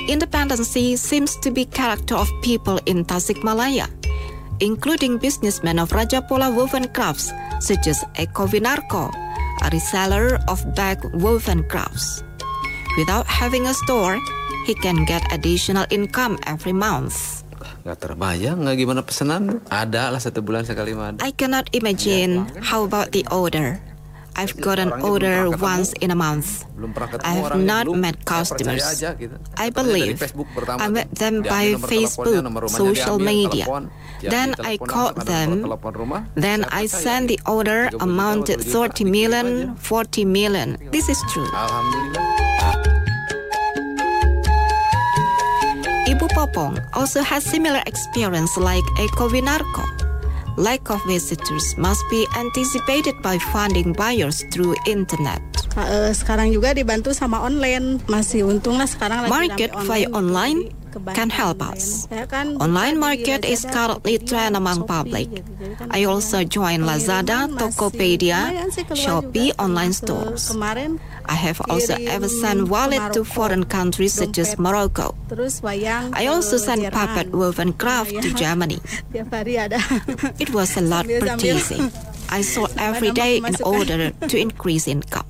Independency seems to be character of people in Tasikmalaya, including businessmen of Rajapola woven crafts such as Eko Winarko, a reseller of bag woven crafts. Without having a store, he can get additional income every month. Gak terbayang nggak gimana pesanan? Ada lah 1 bulan sekali mah. I cannot imagine how about the order. I've got an order once in a month. I have not met customers. I believe I met them by Facebook, social media. Then I called them. Then I sent the order amounted 30 million, 40 million. This is true. Ibu Popong also has similar experience like Eko Winarko. Lack of visitors must be anticipated by funding buyers through internet. Sekarang juga dibantu sama online. Masih untung lah sekarang lagi market via online can help us. Online market is currently trend among public. I also join Lazada, Tokopedia, Shopee online stores. I have also ever sent wallet to foreign countries such as Morocco. I also sent puppet woven craft to Germany. It was a lot purchasing. I sold every day in order to increase income.